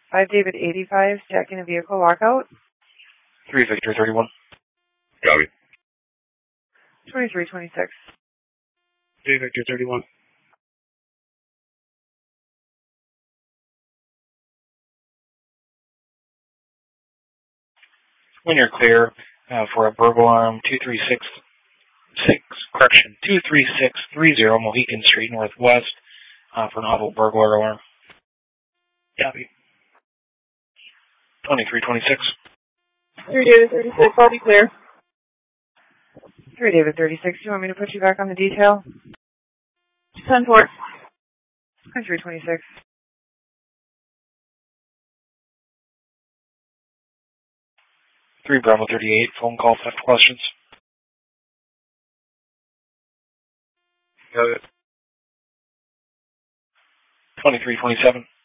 5 David 85, stacking a vehicle lockout. 3 Victor 31. Copy. 2326. 3 Victor 31. When you're clear for a burglar alarm, 23630 Mohican Street Northwest for an auto burglar alarm. Copy. 2326. 3 David 36, I'll be clear. 3 David 36, you want me to put you back on the detail? 10-4. 2326. 3 Bravo 38, phone call theft questions. Got it. 2327.